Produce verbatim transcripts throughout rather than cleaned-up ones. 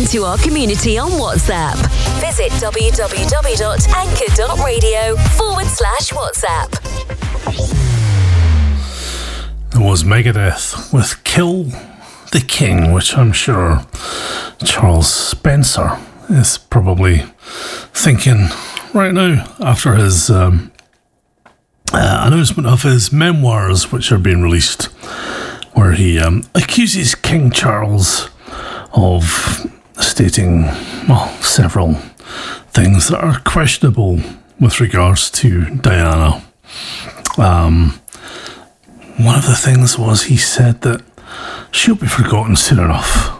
into our community on WhatsApp. Visit www.anchor.radio forward slash WhatsApp. There was Megadeth with Kill the King, which I'm sure Charles Spencer is probably thinking right now after his um, uh, announcement of his memoirs, which are being released, where he um, accuses King Charles of stating, well, several things that are questionable with regards to Diana. Um, one of the things was he said that she'll be forgotten soon enough.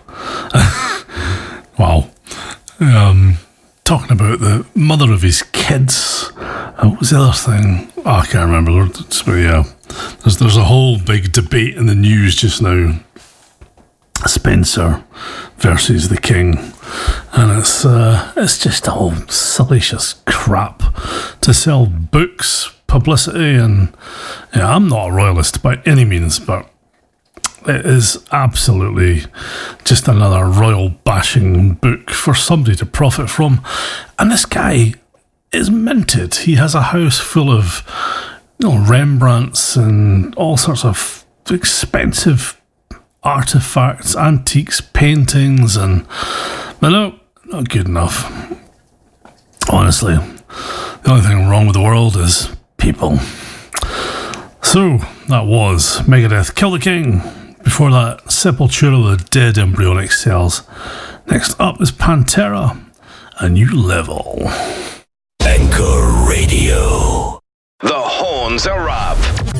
Wow. Um, talking about the mother of his kids. Uh, what was the other thing? Oh, I can't remember. But yeah, there's, there's a whole big debate in the news just now. Spencer versus the King, and it's uh, it's just all salacious crap to sell books, publicity, and yeah, I'm not a royalist by any means, but it is absolutely just another royal bashing book for somebody to profit from. And this guy is minted. He has a house full of, you know, Rembrandts and all sorts of expensive artifacts, antiques, paintings, and but no, not good enough. Honestly, the only thing wrong with the world is people. So that was Megadeth, Kill the King. Before that, Sepultura with Dead Embryonic Cells. Next up is Pantera, A New Level. Anchor Radio. The horns are up.